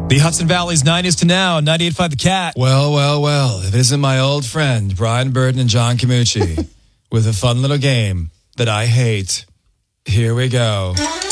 The Hudson Valley's 90s to now, 98.5 The Cat. Well, if it isn't my old friend, Brian Burton and John Camucci, with a fun little game that I hate. Here we go.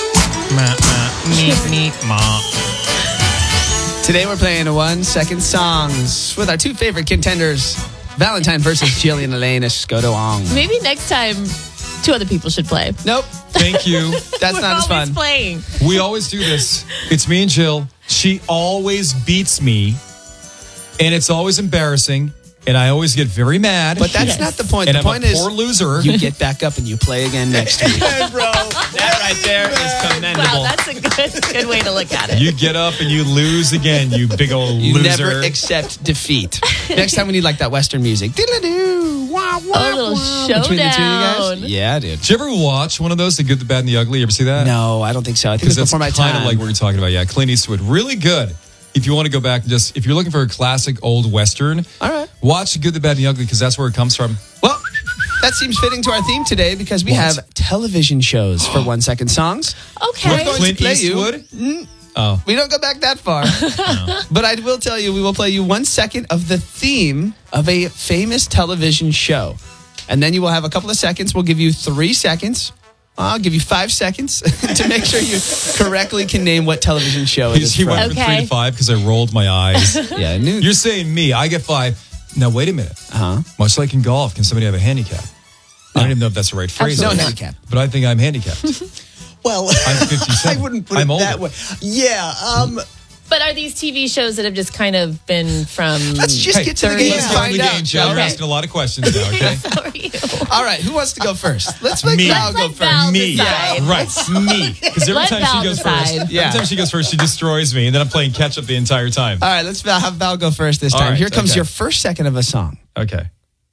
Today we're playing 1 second songs with our two favorite contenders, Valentine versus Jillian Elaine Escoto-Ong. Maybe next time, 2 other people should play. Nope. Thank you. That's not as fun. Playing. We always do this. It's me and Jill. She always beats me, and it's always embarrassing, and I always get very mad. But that's not the point. And The I'm point a is poor loser. you get back up and you play again next week. Bro, That right there is commendable. Wow, that's a good way to look at it. You get up and you lose again, you big old You loser. never accept defeat. Next time we need like that Western music. Diddle-doo, wah, wah, A little wah. Between the two of you showdown. guys? Yeah, dude. Did you ever watch one of those, The Good, the Bad, and the Ugly? You ever see that? No, I don't think so. I think Because it's that's before my kind time. of like what you're talking about. Yeah, Clint Eastwood. Really good. If you want to go back and just, if you're looking for a classic old Western, All right. watch The Good, the Bad, and the Ugly, because that's where it comes from. Well, that seems fitting to our theme today because we have television shows for 1 second songs. Okay. We're going Clint to play you. Eastwood? Oh. We don't go back that far. But I will tell you, we will play you 1 second of the theme of a famous television show. And then you will have a couple of seconds. We'll give you 3 seconds. I'll give you 5 seconds to make sure you correctly can name what television show it is He from. went from 3 Okay. to 5 because I rolled my eyes. Yeah, I knew. You're saying me, I get 5. Now, wait a minute. Uh-huh. Much like in golf, can somebody have a handicap? I don't even know if that's the right phrase. No though. handicap. But I think I'm handicapped. well, I'm 57. I wouldn't put I'm it older. that way. Yeah, But are these TV shows that have just kind of been from... Let's just get to the 30 game Let's and get on find the out. game, Jill. You're Okay. asking a lot of questions now, okay? How are you? All right, who wants to go first? Let's make Me. Val go Let's let Val first. Me. decide. Right, me. Because every Let time Val she goes decide. first, Yeah. every time she goes first, she destroys me, and then I'm playing catch up the entire time. All right, let's have Val go first this All time. right, Here comes okay. your first second of a song. Okay.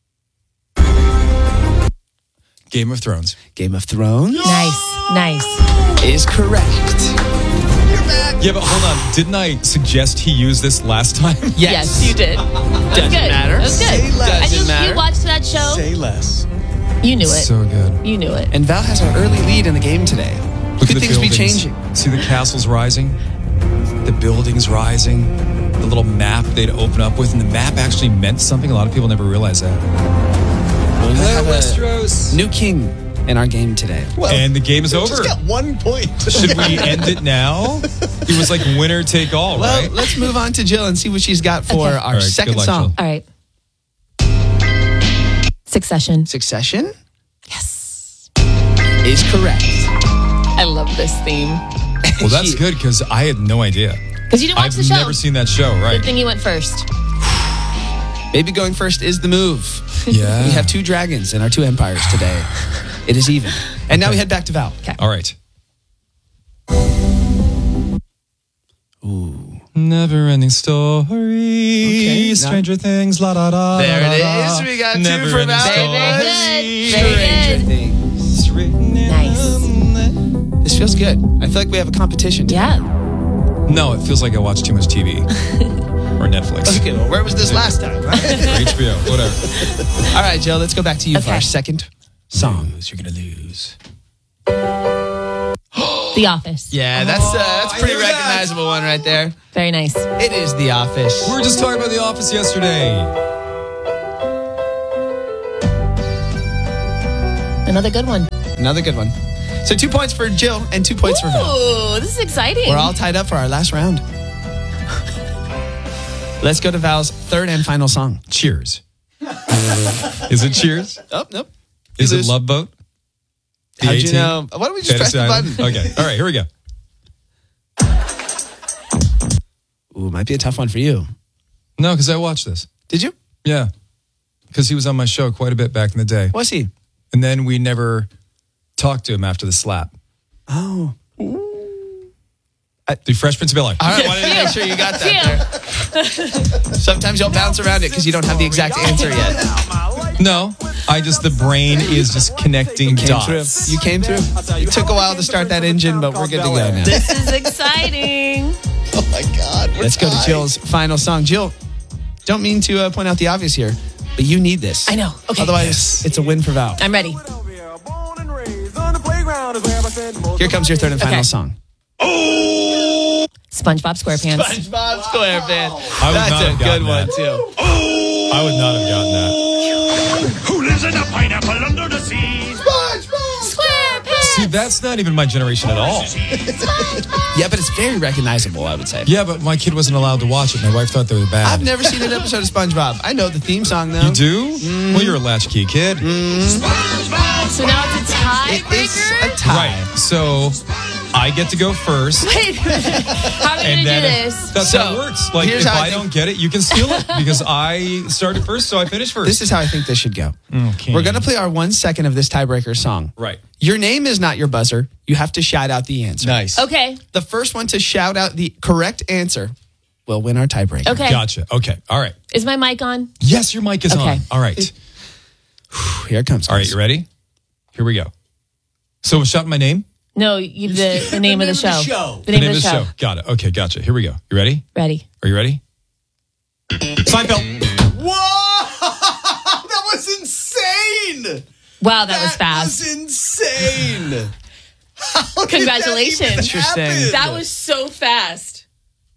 Game of Thrones. Game of Thrones Nice. is correct. Yeah, but hold on. Didn't I suggest he use this last time? Yes, you did. Doesn't Good. matter. That was good. Say less. And Doesn't matter. you watched that show? say less. You knew it. So good. You knew it. And Val has an early lead in the game today. Look Could at the things be buildings. changing? See the castles rising? The buildings rising? The little map they'd open up with, and the map actually meant something. A lot of people never realize that. We have a Westeros. new king in our game today. Well, And the game is we over. just got 1 point. Should we end it now? It was like winner take all, Well, right? let's move on to Jill and see what she's got for Okay. our All right, second good luck, song. All right. Succession. Succession Yes. is correct. I love this theme. Well, that's good because I had no idea. Because you didn't watch I've the show. never seen that show, right? Good thing you went first. Maybe going first is the move. Yeah. We have 2 dragons in our 2 empires today. It is even. And now we head back to Val. All right. Ooh. Never ending story. Okay, Stranger Things. La da da. There da, it da, is. We got 2 Never for ending Val. Very good. story. Very good. Things. It's written in Nice. the- This feels good. I feel like we have a competition today. Yeah. No, it feels like I watch too much TV or Netflix Okay, well, where was this last time? or HBO, whatever. All right, Jill, let's go back to you for Okay. our second song. You're gonna lose. The Office. Yeah, that's I pretty knew that. recognizable one right there. Very nice. It is The Office. We were just talking about The Office yesterday. Another good one. Another good one. So 2 points for Jill and 2 points for Val. Ooh, this is exciting. We're all tied up for our last round. Let's go to Val's third and final song. Cheers. Is it Cheers? Oh, nope. Is You it lose. Love Boat? The How'd you 18? know? Why don't we just press Fantasy the Island? button? Okay. All right, here we go. Ooh, might be a tough one for you. No, because I watched this. Did you? Yeah. Because he was on my show quite a bit back in the day. Was he? And then we never talked to him after the slap. Oh. The Fresh Prince of Bel-Air. All right, wanted to make sure you got that there. Sometimes you'll bounce around it because you don't have the exact answer yet. No, the brain is just connecting dots. You came through. It took a while to start that engine, but we're good to go now. This is exciting. Oh my God. Let's go to Jill's final song. Jill, don't mean to point out the obvious here, but you need this. I know. Okay. Otherwise, it's a win for Val. I'm ready. Here comes your third and final Okay. song. SpongeBob SquarePants. SpongeBob SquarePants. I would That's not a have good gotten one, that. too. I would not have gotten that. Who lives in a pineapple under the sea? See, that's not even my generation at all. Yeah, but it's very recognizable, I would say. Yeah, but my kid wasn't allowed to watch it. My wife thought they were bad. I've never seen an episode of SpongeBob. I know the theme song, though. You do? Well, you're a latchkey kid. So now it's a It's tiebreaker? a tie. Right. So I get to go first. Wait, how are we going to do this? That's So, how it works. Like, here's if how I I think- don't get it, you can steal it because I started first, so I finished first. This is how I think this should go. Okay. We're going to play our 1 second of this tiebreaker song. Right. Your name is not your buzzer. You have to shout out the answer. Nice. Okay. The first one to shout out the correct answer will win our tiebreaker. Okay. Gotcha. Okay. All right. Is my mic on? Yes, your mic is Okay. on. All right. Here it comes. All right. guys. You ready? Here we go. So shout my name? No, the name of the show. The The name of the show. Got it. Okay. Gotcha. Here we go. You ready? Ready. Are you ready? Seinfeld. Whoa! That was insane! Wow, that was fast. That was insane! How did Congratulations. that even Interesting. happen? That was so fast.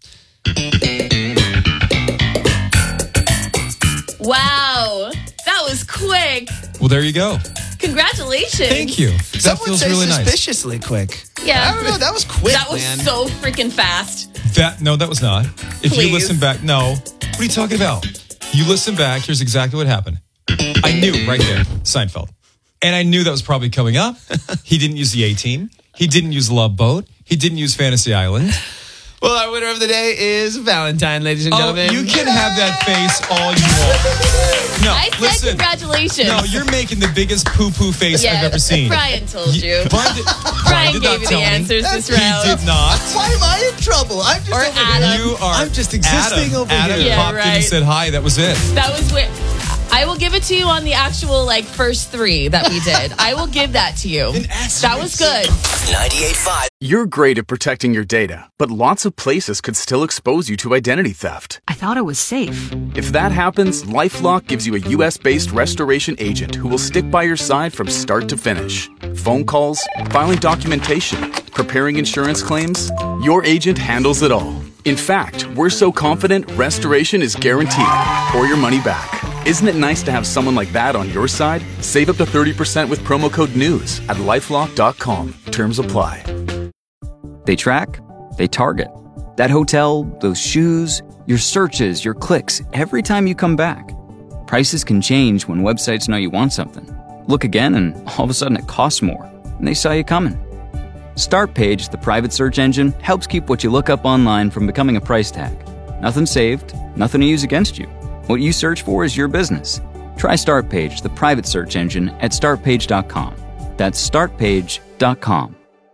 Wow, that was quick. Well, there you go. Congratulations. Thank you. That Some would feels say really nice. suspiciously quick. Yeah. I don't know. That was quick, That was man. so freaking fast. No, that was not. If Please. you listen back, no. What are you talking about? You listen back, here's exactly what happened. I knew right there, Seinfeld. And I knew that was probably coming up. He didn't use the A-Team. He didn't use Love Boat. He didn't use Fantasy Island. Well, our winner of the day is Valentine, ladies and Oh, gentlemen. you can have that face all you want. No, I said listen. congratulations. No, you're making the biggest poo-poo face yeah, I've ever seen. Brian told you. Brian did, Brian did gave not you tell the me. answers this He round. did not. Why am I in trouble? I'm just Or over here. Adam. You are I'm just existing Adam. over Adam here. Yeah, popped in and right. said hi. That was it. That was where I will give it to you on the actual first 3 that we did. I will give that to you. That was good. 98.5. You're great at protecting your data, but lots of places could still expose you to identity theft. I thought it was safe. If that happens, LifeLock gives you a US-based restoration agent who will stick by your side from start to finish. Phone calls, filing documentation, preparing insurance claims, your agent handles it all. In fact, we're so confident restoration is guaranteed or your money back. Isn't it nice to have someone like that on your side? Save up to 30% with promo code NEWS at LifeLock.com. Terms apply. They track, they target. That hotel, those shoes, your searches, your clicks, every time you come back. Prices can change when websites know you want something. Look again and all of a sudden it costs more, and they saw you coming. Startpage, the private search engine, helps keep what you look up online from becoming a price tag. Nothing saved, nothing to use against you. What you search for is your business. Try Startpage, the private search engine, at startpage.com. That's startpage.com.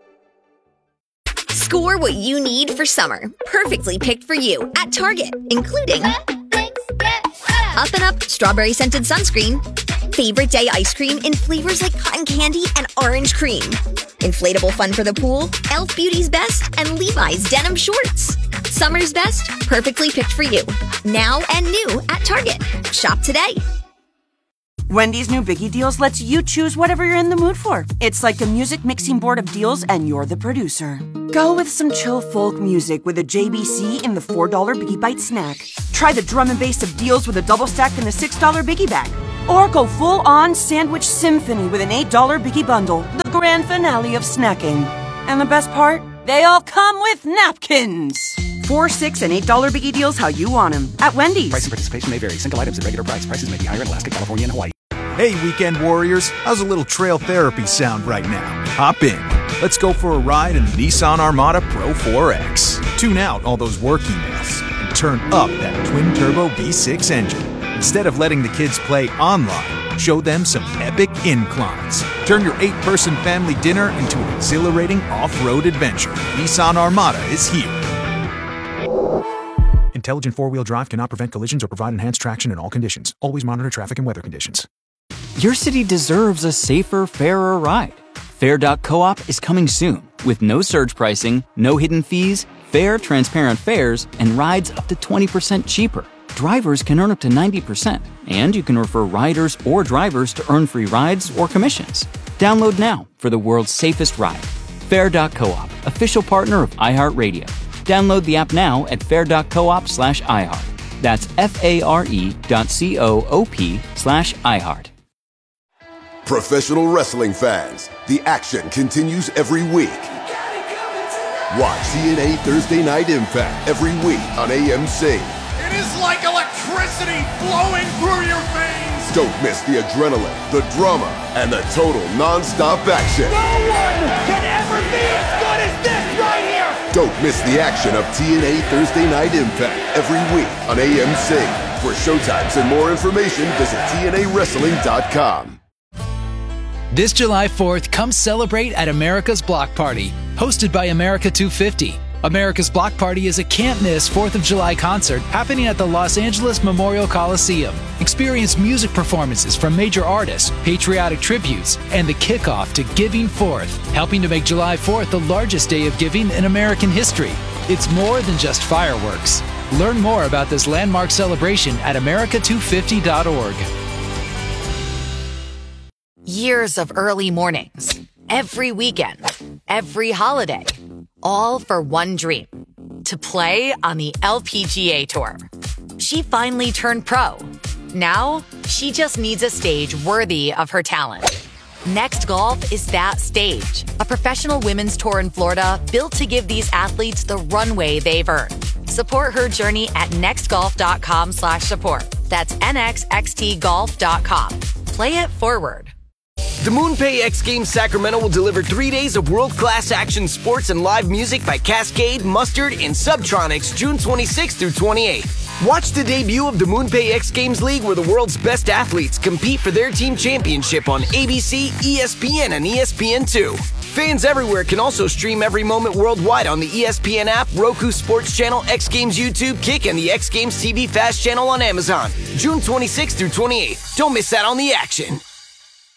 Score what you need for summer. Perfectly picked for you at Target, including Up and Up strawberry scented sunscreen, favorite day ice cream in flavors like cotton candy and orange cream, inflatable fun for the pool, Elf Beauty's Best, and Levi's denim shorts. Summer's best, perfectly picked for you. Now and new at Target. Shop today. Wendy's new Biggie Deals lets you choose whatever you're in the mood for. It's like a music mixing board of deals, and you're the producer. Go with some chill folk music with a JBC in the $4 Biggie Bite snack. Try the drum and bass of deals with a double stack in the $6 Biggie Bag. Or go full-on sandwich symphony with an $8 Biggie Bundle, the grand finale of snacking. And the best part? They all come with napkins. $4, $6, and $8 Biggie Deals how you want them at Wendy's. Price and participation may vary. Single items at regular price. Prices may be higher in Alaska, California, and Hawaii. Hey, weekend warriors, how's a little trail therapy sound right now? Hop in. Let's go for a ride in the Nissan Armada Pro 4X. Tune out all those work emails and turn up that twin-turbo V6 engine. Instead of letting the kids play online, show them some epic inclines. Turn your 8-person family dinner into an exhilarating off-road adventure. Nissan Armada is here. Intelligent four-wheel drive cannot prevent collisions or provide enhanced traction in all conditions. Always monitor traffic and weather conditions. Your city deserves a safer, fairer ride. Fair.coop is coming soon with no surge pricing, no hidden fees, fair, transparent fares, and rides up to 20% cheaper. Drivers can earn up to 90%, and you can refer riders or drivers to earn free rides or commissions. Download now for the world's safest ride. Fair.coop, official partner of iHeartRadio. Download the app now at fair.coop/iHeart. That's FARE.coop/iHeart. Professional wrestling fans, the action continues every week. Watch TNA Thursday Night Impact every week on AMC. It is like electricity flowing through your veins. Don't miss the adrenaline, the drama, and the total non-stop action. No one can ever be as good as this right here. Don't miss the action of TNA Thursday Night Impact every week on AMC. For showtimes and more information, visit TNAWrestling.com. This July 4th, come celebrate at America's Block Party, hosted by America 250. America's Block Party is a can't-miss 4th of July concert happening at the Los Angeles Memorial Coliseum. Experience music performances from major artists, patriotic tributes, and the kickoff to Giving Fourth, helping to make July 4th the largest day of giving in American history. It's more than just fireworks. Learn more about this landmark celebration at america250.org. Years of early mornings, every weekend, every holiday, all for one dream, to play on the LPGA Tour. She finally turned pro. Now, she just needs a stage worthy of her talent. Next Golf is that stage, a professional women's tour in Florida built to give these athletes the runway they've earned. Support her journey at nextgolf.com/support. That's nxxtgolf.com. Play it forward. The MoonPay X Games Sacramento will deliver 3 days of world-class action sports and live music by Cascade, Mustard, and Subtronics June 26th through 28th. Watch the debut of the MoonPay X Games League, where the world's best athletes compete for their team championship on ABC, ESPN, and ESPN2. Fans everywhere can also stream every moment worldwide on the ESPN app, Roku Sports Channel, X Games YouTube, Kick, and the X Games TV Fast channel on Amazon. June 26th through 28th. Don't miss out on the action.